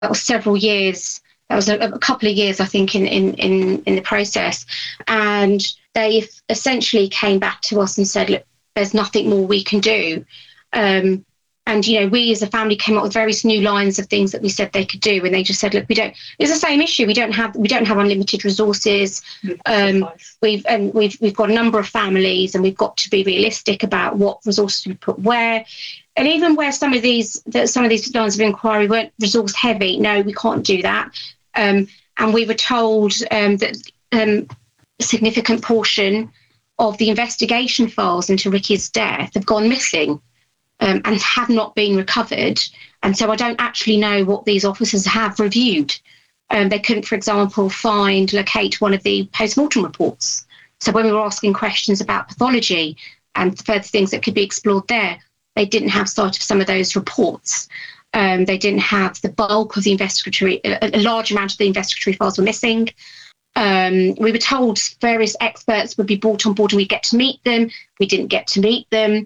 was several years. That was a couple of years, I think, in the process. And they essentially came back to us and said, look, there's nothing more we can do. And, we as a family came up with various new lines of things that we said they could do. And they just said, look, it's the same issue. We don't have unlimited resources. We've got a number of families, and we've got to be realistic about what resources we put where. And even where some of these lines of inquiry weren't resource heavy, no, we can't do that. And we were told that a significant portion of the investigation files into Ricky's death have gone missing. And have not been recovered. And so I don't actually know what these officers have reviewed. They couldn't, for example, locate one of the post-mortem reports. So when we were asking questions about pathology and further things that could be explored there, they didn't have sight of some of those reports. They didn't have the bulk of the a large amount of the investigatory files were missing. We were told various experts would be brought on board and we'd get to meet them. We didn't get to meet them.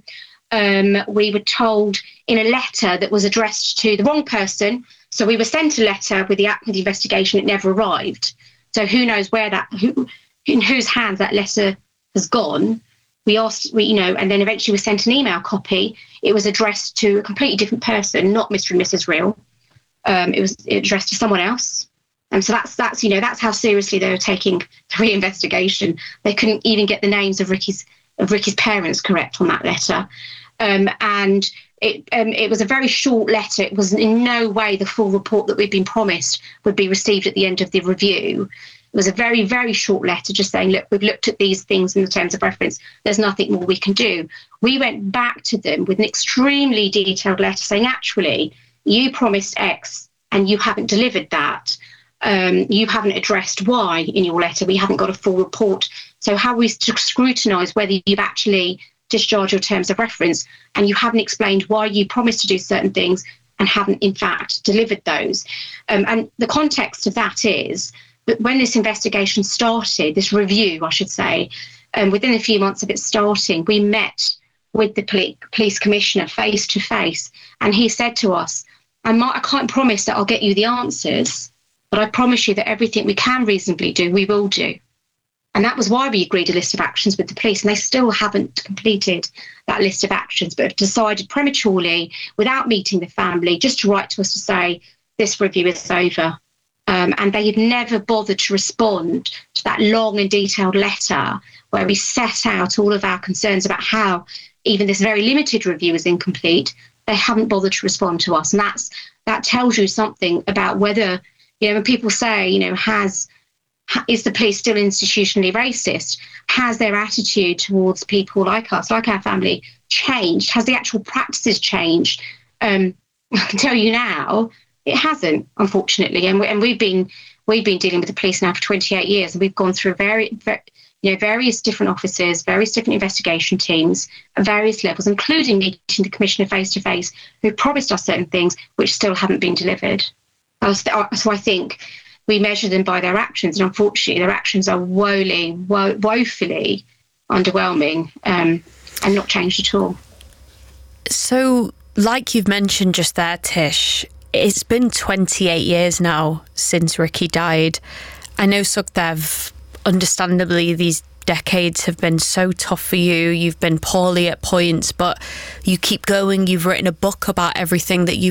We were told in a letter that was addressed to the wrong person. So we were sent a letter with the investigation. It never arrived. So who knows in whose hands that letter has gone. We asked, and then eventually we sent an email copy. It was addressed to a completely different person, not Mr. and Mrs. Real. It was addressed to someone else. And so that's how seriously they were taking the reinvestigation. They couldn't even get the names of Ricky's parents correct on that letter. And it was a very short letter. It was in no way the full report that we'd been promised would be received at the end of the review. It was a very, very short letter just saying, look, we've looked at these things in the terms of reference. There's nothing more we can do. We went back to them with an extremely detailed letter saying, actually, you promised X and you haven't delivered that. You haven't addressed Y in your letter. We haven't got a full report. So how are we to scrutinise whether you've actually discharged your terms of reference, and you haven't explained why you promised to do certain things and haven't in fact delivered those? And the context of that is that when this investigation started, this review, I should say, within a few months of it starting, we met with the police commissioner face to face, and he said to us, I can't promise that I'll get you the answers, but I promise you that everything we can reasonably do, we will do. And that was why we agreed a list of actions with the police, and they still haven't completed that list of actions, but have decided prematurely, without meeting the family, just to write to us to say, this review is over. And they had never bothered to respond to that long and detailed letter where we set out all of our concerns about how even this very limited review is incomplete. They haven't bothered to respond to us. And that tells you something about whether, when people say, is the police still institutionally racist? Has their attitude towards people like us, like our family, changed? Has the actual practices changed? I can tell you now, it hasn't, unfortunately. And we've been dealing with the police now for 28 years, and we've gone through various different officers, various different investigation teams at various levels, including meeting the commissioner face to face, who promised us certain things which still haven't been delivered. So I think we measure them by their actions, and unfortunately their actions are woefully underwhelming and not changed at all. So, like you've mentioned just there, Tish, it's been 28 years now since Ricky died. I know, Sukhdev, understandably, these decades have been so tough for you. You've been poorly at points, but you keep going. You've written a book about everything that you've